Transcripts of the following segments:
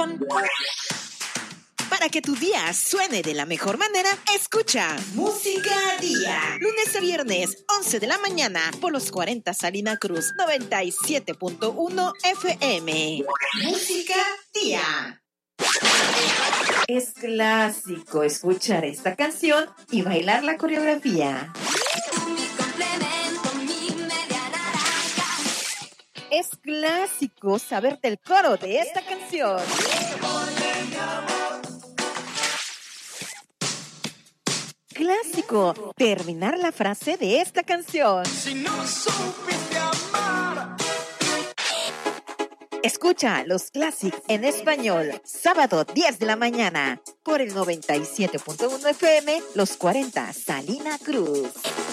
Para que tu día suene de la mejor manera, escucha Música Día. Lunes a viernes, 11 de la mañana, por los 40 Salina Cruz, 97.1 FM. Música Día. Es clásico escuchar esta canción y bailar la coreografía. Es clásico saberte el coro de esta canción. Clásico terminar la frase de esta canción. Si no supiste amar. Escucha los clásicos en español, sábado 10 de la mañana, por el 97.1 FM, los 40 Salina Cruz.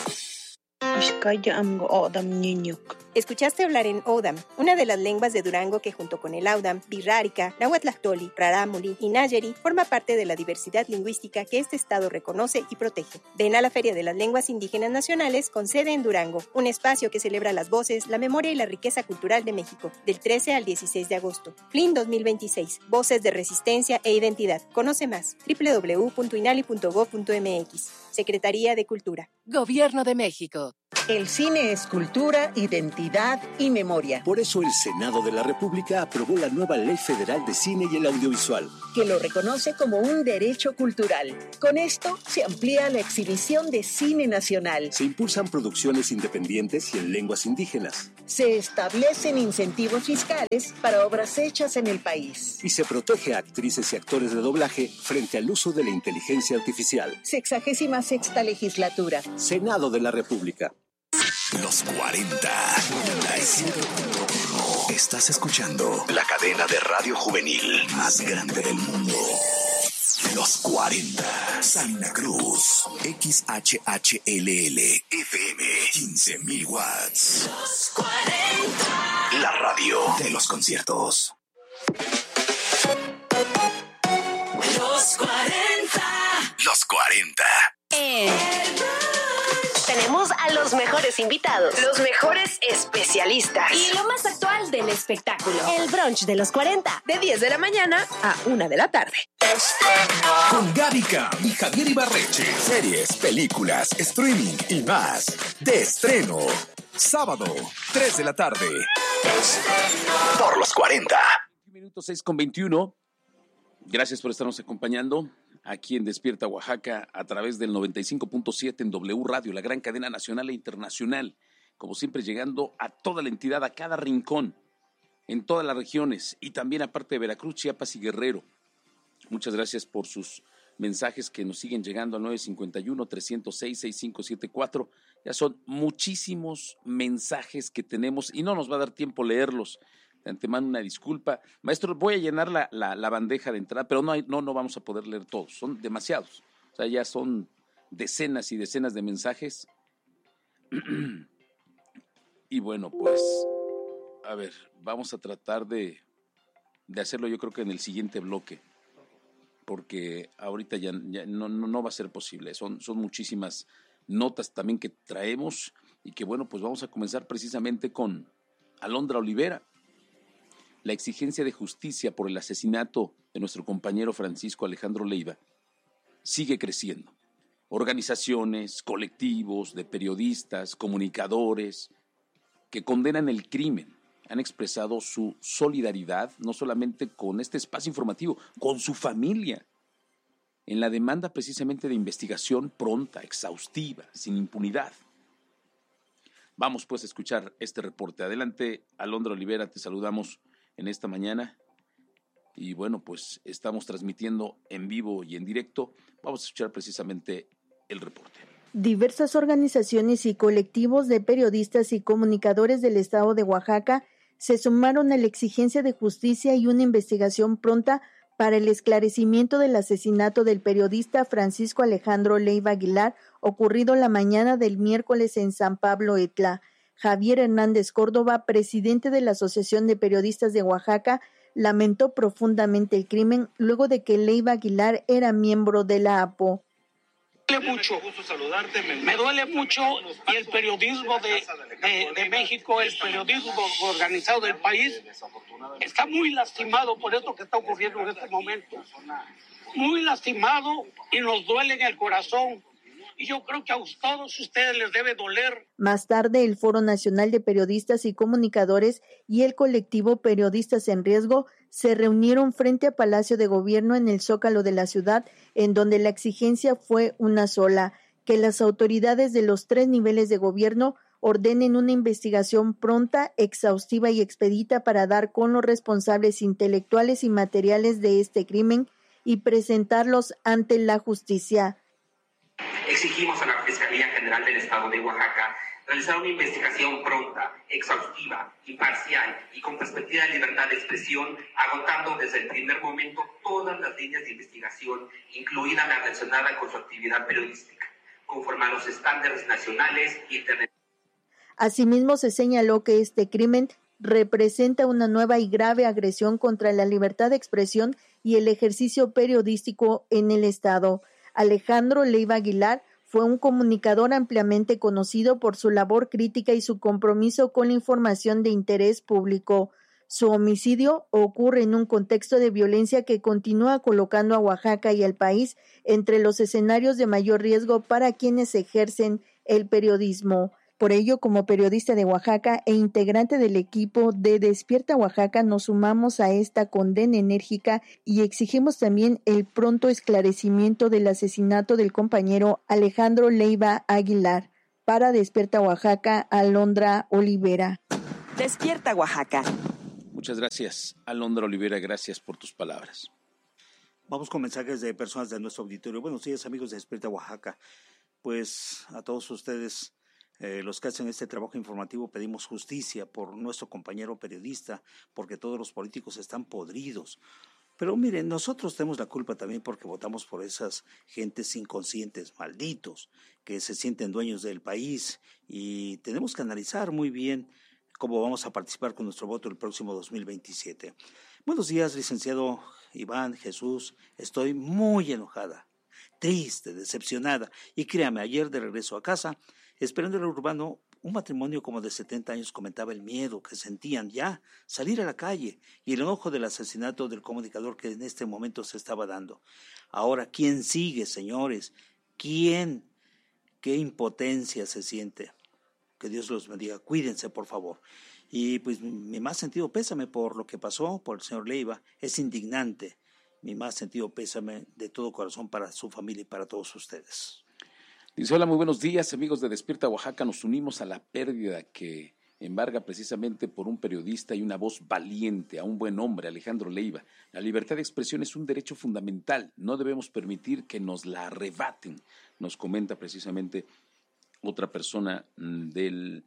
Escuchaste hablar en Odam, una de las lenguas de Durango que junto con el Audam, Birrárica, Nahuatlactoli, Rarámuri y Nayeri forma parte de la diversidad lingüística que este estado reconoce y protege. Ven a la Feria de las Lenguas Indígenas Nacionales con sede en Durango, un espacio que celebra las voces, la memoria y la riqueza cultural de México, del 13 al 16 de agosto. FLIN 2026, Voces de Resistencia e Identidad. Conoce más, www.inali.gov.mx. Secretaría de Cultura. Gobierno de México. El cine es cultura, identidad y memoria. Por eso el Senado de la República aprobó la nueva Ley Federal de Cine y el Audiovisual, que lo reconoce como un derecho cultural. Con esto se amplía la exhibición de cine nacional. Se impulsan producciones independientes y en lenguas indígenas. Se establecen incentivos fiscales para obras hechas en el país. Y se protege a actrices y actores de doblaje frente al uso de la inteligencia artificial. 66ª legislatura. Senado de la República. Los 40. Estás escuchando la cadena de radio juvenil más grande del mundo. Los 40. Salina Cruz. XHHLL. FM. 15,000 watts. Los 40. La radio de los conciertos. Los 40. Los 40. Tenemos a los mejores invitados, los mejores especialistas y lo más actual del espectáculo. El brunch de los 40, de 10 de la mañana a 1 de la tarde. Con Gaby Cam y Javier Ibarreche. Series, películas, streaming y más. De estreno. Sábado, 3 de la tarde. Por los 40. Minutos 6:21. Gracias por estarnos acompañando aquí en Despierta Oaxaca a través del 95.7 en W Radio, la gran cadena nacional e internacional. Como siempre, llegando a toda la entidad, a cada rincón, en todas las regiones y también aparte de Veracruz, Chiapas y Guerrero. Muchas gracias por sus mensajes que nos siguen llegando al 951-306-6574. Ya son muchísimos mensajes que tenemos y no nos va a dar tiempo leerlos. De antemano una disculpa. Maestro, voy a llenar la bandeja de entrada, pero no vamos a poder leer todos, son demasiados. O sea, ya son decenas y decenas de mensajes. Y bueno, pues, a ver, vamos a tratar de hacerlo yo creo que en el siguiente bloque, porque ahorita ya no va a ser posible. Son muchísimas notas también que traemos y que bueno, pues vamos a comenzar precisamente con Alondra Olivera. La exigencia de justicia por el asesinato de nuestro compañero Francisco Alejandro Leiva sigue creciendo. Organizaciones, colectivos de periodistas, comunicadores que condenan el crimen han expresado su solidaridad no solamente con este espacio informativo, con su familia, en la demanda precisamente de investigación pronta, exhaustiva, sin impunidad. Vamos pues a escuchar este reporte. Adelante, Alondra Olivera, te saludamos en esta mañana y bueno, pues estamos transmitiendo en vivo y en directo. Vamos a escuchar precisamente el reporte. Diversas organizaciones y colectivos de periodistas y comunicadores del estado de Oaxaca se sumaron a la exigencia de justicia y una investigación pronta para el esclarecimiento del asesinato del periodista Francisco Alejandro Leiva Aguilar, ocurrido la mañana del miércoles en San Pablo Etla. Javier Hernández Córdoba, presidente de la Asociación de Periodistas de Oaxaca, lamentó profundamente el crimen luego de que Leiva Aguilar era miembro de la APO. Mucho. Me duele mucho y el periodismo de México, el periodismo organizado del país, está muy lastimado por esto que está ocurriendo en este momento. Muy lastimado y nos duele en el corazón. Y yo creo que a todos ustedes les debe doler. Más tarde, el Foro Nacional de Periodistas y Comunicadores y el colectivo Periodistas en Riesgo se reunieron frente a Palacio de Gobierno en el Zócalo de la ciudad, en donde la exigencia fue una sola, que las autoridades de los 3 niveles de gobierno ordenen una investigación pronta, exhaustiva y expedita para dar con los responsables intelectuales y materiales de este crimen y presentarlos ante la justicia. Exigimos a la Fiscalía General del Estado de Oaxaca realizar una investigación pronta, exhaustiva, imparcial y con perspectiva de libertad de expresión, agotando desde el primer momento todas las líneas de investigación, incluida la relacionada con su actividad periodística, conforme a los estándares nacionales e internacionales. Asimismo, se señaló que este crimen representa una nueva y grave agresión contra la libertad de expresión y el ejercicio periodístico en el Estado. Alejandro Leiva Aguilar fue un comunicador ampliamente conocido por su labor crítica y su compromiso con la información de interés público. Su homicidio ocurre en un contexto de violencia que continúa colocando a Oaxaca y al país entre los escenarios de mayor riesgo para quienes ejercen el periodismo. Por ello, como periodista de Oaxaca e integrante del equipo de Despierta Oaxaca, nos sumamos a esta condena enérgica y exigimos también el pronto esclarecimiento del asesinato del compañero Alejandro Leiva Aguilar. Para Despierta Oaxaca, Alondra Olivera. Despierta Oaxaca. Muchas gracias, Alondra Olivera, gracias por tus palabras. Vamos con mensajes de personas de nuestro auditorio. Buenos días, amigos de Despierta Oaxaca. Pues a todos ustedes, los que hacen este trabajo informativo, pedimos justicia por nuestro compañero periodista, porque todos los políticos están podridos. Pero miren, nosotros tenemos la culpa también porque votamos por esas gentes inconscientes, malditos, que se sienten dueños del país, y tenemos que analizar muy bien cómo vamos a participar con nuestro voto el próximo 2027. Buenos días, licenciado Iván, Jesús. Estoy muy enojada, triste, decepcionada, y créame, ayer de regreso a casa, esperando el urbano, un matrimonio como de 70 años comentaba el miedo que sentían ya salir a la calle y el enojo del asesinato del comunicador que en este momento se estaba dando. Ahora, ¿quién sigue, señores? ¿Quién? ¿Qué impotencia se siente? Que Dios los bendiga. Cuídense, por favor. Y pues mi más sentido pésame por lo que pasó, por el señor Leiva. Es indignante. Mi más sentido pésame de todo corazón para su familia y para todos ustedes. Dice, hola, muy buenos días, amigos de Despierta Oaxaca. Nos unimos a la pérdida que embarga precisamente por un periodista y una voz valiente, a un buen hombre, Alejandro Leiva. La libertad de expresión es un derecho fundamental. No debemos permitir que nos la arrebaten. Nos comenta precisamente otra persona del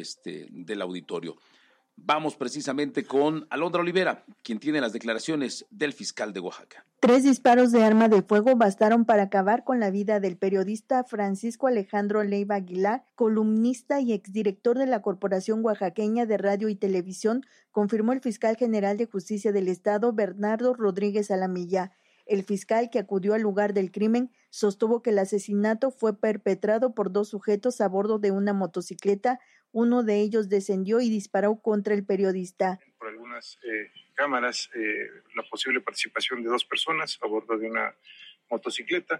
auditorio. Vamos precisamente con Alondra Olivera, quien tiene las declaraciones del fiscal de Oaxaca. 3 disparos de arma de fuego bastaron para acabar con la vida del periodista Francisco Alejandro Leiva Aguilar, columnista y exdirector de la Corporación Oaxaqueña de Radio y Televisión, confirmó el fiscal general de Justicia del Estado, Bernardo Rodríguez Alamilla. El fiscal, que acudió al lugar del crimen, sostuvo que el asesinato fue perpetrado por 2 sujetos a bordo de una motocicleta. Uno de ellos descendió y disparó contra el periodista. Por algunas cámaras, la posible participación de 2 personas a bordo de una motocicleta.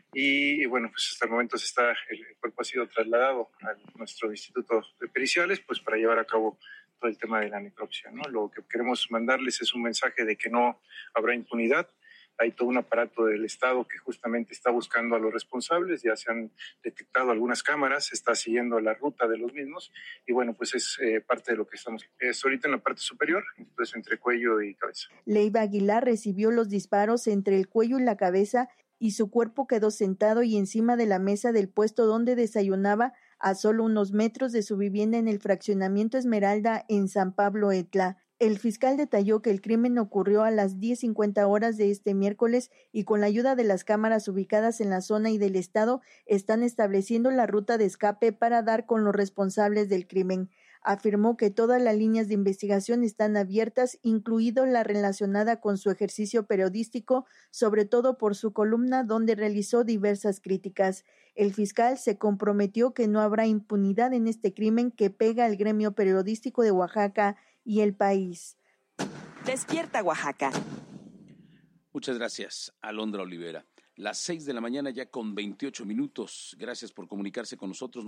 Y bueno, pues hasta el momento el cuerpo ha sido trasladado a nuestro instituto de periciales, pues para llevar a cabo todo el tema de la necropsia, ¿no? Lo que queremos mandarles es un mensaje de que no habrá impunidad. Hay todo un aparato del Estado que justamente está buscando a los responsables, ya se han detectado algunas cámaras, se está siguiendo la ruta de los mismos y bueno, pues es parte de lo que estamos. Es ahorita en la parte superior, entonces entre cuello y cabeza. Leiva Aguilar recibió los disparos entre el cuello y la cabeza y su cuerpo quedó sentado y encima de la mesa del puesto donde desayunaba a solo unos metros de su vivienda en el fraccionamiento Esmeralda en San Pablo Etla. El fiscal detalló que el crimen ocurrió a las 10:50 horas de este miércoles y con la ayuda de las cámaras ubicadas en la zona y del estado están estableciendo la ruta de escape para dar con los responsables del crimen. Afirmó que todas las líneas de investigación están abiertas, incluido la relacionada con su ejercicio periodístico, sobre todo por su columna donde realizó diversas críticas. El fiscal se comprometió que no habrá impunidad en este crimen que pega al gremio periodístico de Oaxaca y el país. Despierta Oaxaca. Muchas gracias, Alondra Olivera. Las 6 de la mañana ya con 28 minutos. Gracias por comunicarse con nosotros,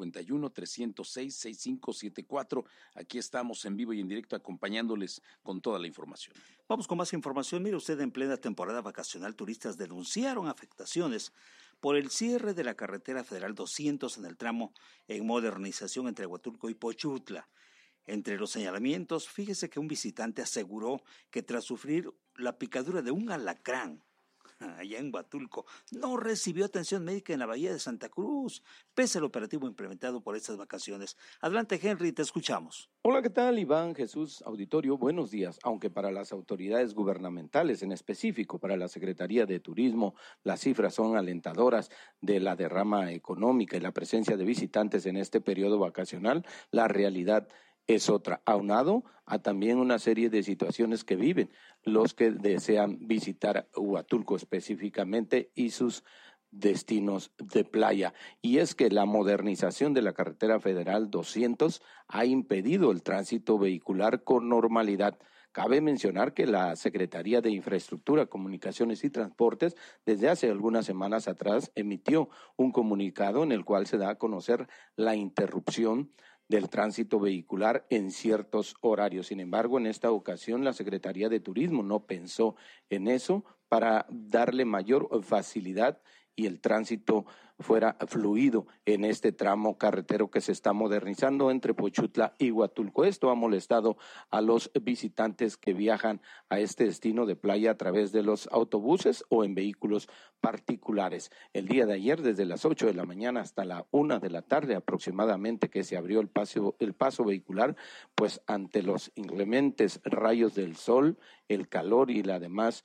951-306-6574. Aquí estamos en vivo y en directo acompañándoles con toda la información. Vamos con más información. Mire usted, en plena temporada vacacional, turistas denunciaron afectaciones por el cierre de la carretera federal 200 en el tramo en modernización entre Huatulco y Pochutla. Entre los señalamientos, fíjese que un visitante aseguró que tras sufrir la picadura de un alacrán allá en Huatulco, no recibió atención médica en la bahía de Santa Cruz, pese al operativo implementado por estas vacaciones. Adelante, Henry, te escuchamos. Hola, ¿qué tal, Iván, Jesús, auditorio? Buenos días. Aunque para las autoridades gubernamentales, en específico para la Secretaría de Turismo, las cifras son alentadoras de la derrama económica y la presencia de visitantes en este periodo vacacional, la realidad es otra, aunado a también una serie de situaciones que viven los que desean visitar Huatulco específicamente y sus destinos de playa. Y es que la modernización de la carretera federal 200 ha impedido el tránsito vehicular con normalidad. Cabe mencionar que la Secretaría de Infraestructura, Comunicaciones y Transportes desde hace algunas semanas atrás emitió un comunicado en el cual se da a conocer la interrupción del tránsito vehicular en ciertos horarios. Sin embargo, en esta ocasión la Secretaría de Turismo no pensó en eso para darle mayor facilidad y el tránsito fuera fluido en este tramo carretero que se está modernizando entre Pochutla y Huatulco. Esto ha molestado a los visitantes que viajan a este destino de playa a través de los autobuses o en vehículos particulares. El día de ayer, desde las 8 de la mañana hasta la 1 de la tarde aproximadamente, que se abrió el paso vehicular, pues ante los inclementes rayos del sol, el calor y la demás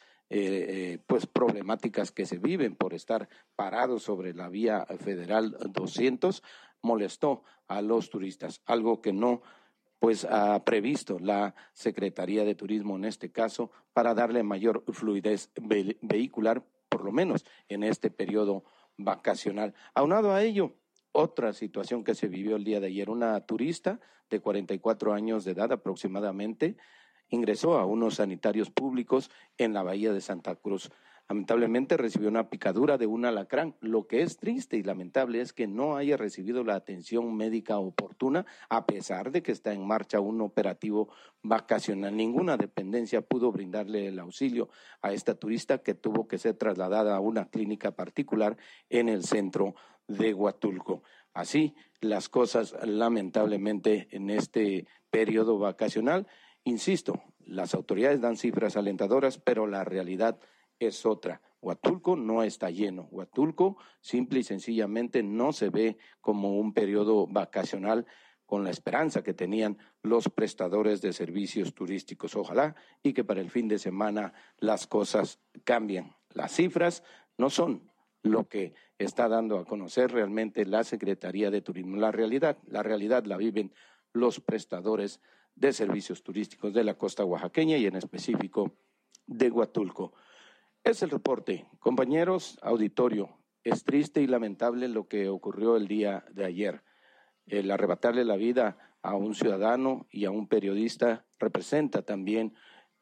pues problemáticas que se viven por estar parados sobre la vía federal 200, molestó a los turistas, algo que no pues ha previsto la Secretaría de Turismo en este caso para darle mayor fluidez vehicular, por lo menos en este periodo vacacional. Aunado a ello, otra situación que se vivió el día de ayer, una turista de 44 años de edad aproximadamente, ingresó a unos sanitarios públicos en la bahía de Santa Cruz. Lamentablemente recibió una picadura de un alacrán. Lo que es triste y lamentable es que no haya recibido la atención médica oportuna, a pesar de que está en marcha un operativo vacacional. Ninguna dependencia pudo brindarle el auxilio a esta turista, que tuvo que ser trasladada a una clínica particular en el centro de Huatulco. Así las cosas, lamentablemente, en este periodo vacacional. Insisto, las autoridades dan cifras alentadoras, pero la realidad es otra. Huatulco no está lleno. Huatulco simple y sencillamente no se ve como un periodo vacacional con la esperanza que tenían los prestadores de servicios turísticos. Ojalá y que para el fin de semana las cosas cambien. Las cifras no son lo que está dando a conocer realmente la Secretaría de Turismo. La realidad la viven los prestadores de servicios turísticos de la costa oaxaqueña y en específico de Huatulco. Es el reporte. Compañeros, auditorio, es triste y lamentable lo que ocurrió el día de ayer. El arrebatarle la vida a un ciudadano y a un periodista representa también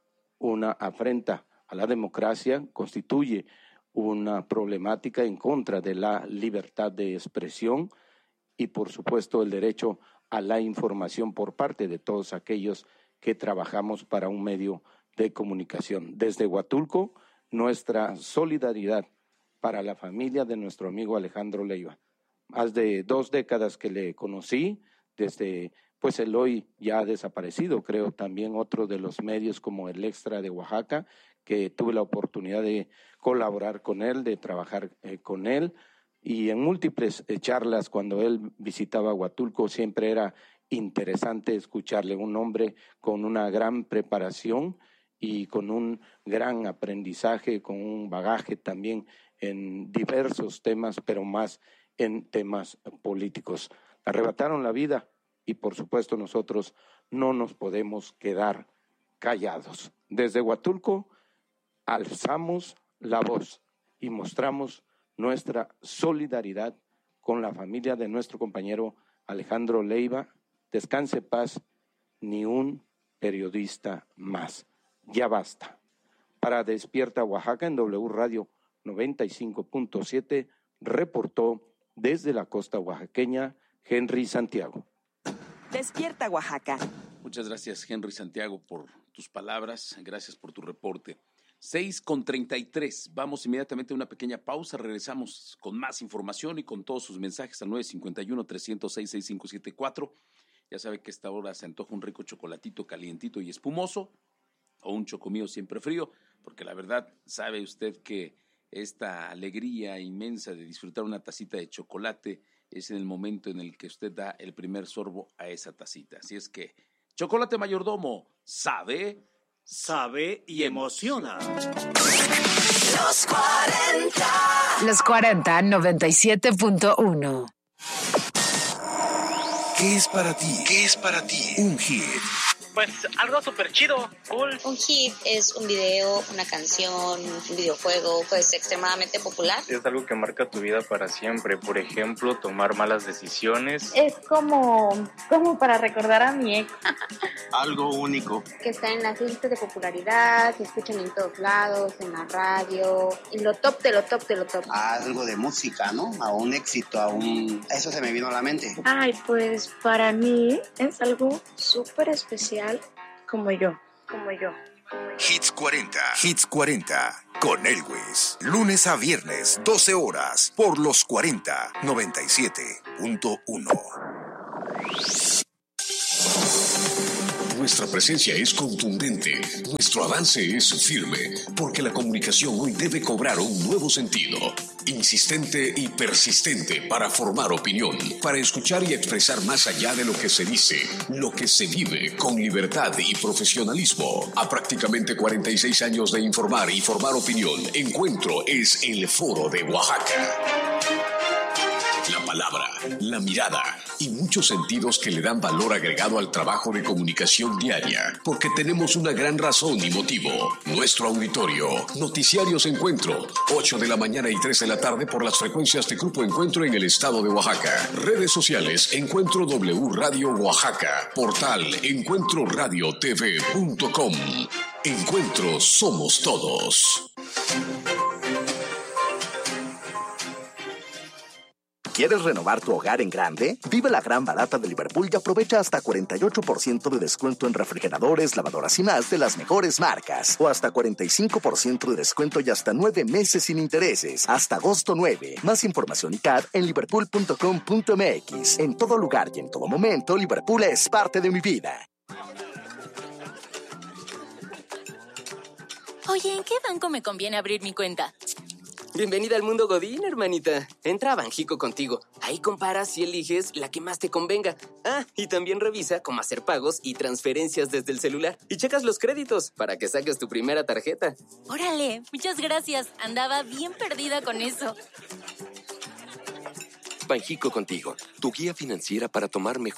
una afrenta a la democracia, constituye una problemática en contra de la libertad de expresión y, por supuesto, el derecho a la información por parte de todos aquellos que trabajamos para un medio de comunicación. Desde Huatulco, nuestra solidaridad para la familia de nuestro amigo Alejandro Leiva. Más de 2 décadas que le conocí, desde pues el hoy ya desaparecido, creo también otro de los medios como el Extra de Oaxaca, que tuve la oportunidad de colaborar con él, de trabajar con él, y en múltiples charlas cuando él visitaba Huatulco siempre era interesante escucharle, un hombre con una gran preparación y con un gran aprendizaje, con un bagaje también en diversos temas, pero más en temas políticos. Arrebataron la vida y por supuesto nosotros no nos podemos quedar callados. Desde Huatulco alzamos la voz y mostramos nuestra solidaridad con la familia de nuestro compañero Alejandro Leiva. Descanse paz, ni un periodista más. Ya basta. Para Despierta Oaxaca en W Radio 95.7 reportó desde la costa oaxaqueña Henry Santiago. Despierta Oaxaca. Muchas gracias, Henry Santiago, por tus palabras. Gracias por tu reporte. 6:33. Vamos inmediatamente a una pequeña pausa. Regresamos con más información y con todos sus mensajes al 951-306-6574. Ya sabe que a esta hora se antoja un rico chocolatito calientito y espumoso o un chocomío siempre frío, porque la verdad sabe usted que esta alegría inmensa de disfrutar una tacita de chocolate es en el momento en el que usted da el primer sorbo a esa tacita. Así es que Chocolate Mayordomo sabe y emociona. Los 40. Los 40, 97.1. ¿Qué es para ti? ¿Qué es para ti un hit? Pues algo súper chido, cool. Un hit es un video, una canción, un videojuego, pues extremadamente popular. Es algo que marca tu vida para siempre. Por ejemplo, tomar malas decisiones. Es como para recordar a mi ex. Algo único. Que está en las listas de popularidad, se escuchan en todos lados, en la radio, en lo top de lo top de lo top. Algo de música, ¿no? A un éxito, Eso se me vino a la mente. Ay, pues para mí es algo súper especial. Como yo. Hits 40. Hits 40. Con Elwes. Lunes a viernes, 12 horas. Por los 40. 97.1. Nuestra presencia es contundente, nuestro avance es firme, porque la comunicación hoy debe cobrar un nuevo sentido, insistente y persistente para formar opinión, para escuchar y expresar más allá de lo que se dice, lo que se vive con libertad y profesionalismo. A prácticamente 46 años de informar y formar opinión, Encuentro es el Foro de Oaxaca. La palabra, la mirada y muchos sentidos que le dan valor agregado al trabajo de comunicación diaria, porque tenemos una gran razón y motivo. Nuestro auditorio, Noticiarios Encuentro, 8 de la mañana y 3 de la tarde por las frecuencias de Grupo Encuentro en el estado de Oaxaca. Redes sociales, Encuentro W Radio Oaxaca. Portal, encuentroradiotv.com. Encuentro somos todos. ¿Quieres renovar tu hogar en grande? Vive la gran barata de Liverpool y aprovecha hasta 48% de descuento en refrigeradores, lavadoras y más de las mejores marcas. O hasta 45% de descuento y hasta 9 meses sin intereses. Hasta agosto 9. Más información y CAD en liverpool.com.mx. En todo lugar y en todo momento, Liverpool es parte de mi vida. Oye, ¿en qué banco me conviene abrir mi cuenta? Bienvenida al mundo Godín, hermanita. Entra a Banjico Contigo. Ahí comparas y eliges la que más te convenga. Ah, y también revisa cómo hacer pagos y transferencias desde el celular. Y checas los créditos para que saques tu primera tarjeta. ¡Órale! Muchas gracias. Andaba bien perdida con eso. Banjico Contigo, tu guía financiera para tomar mejores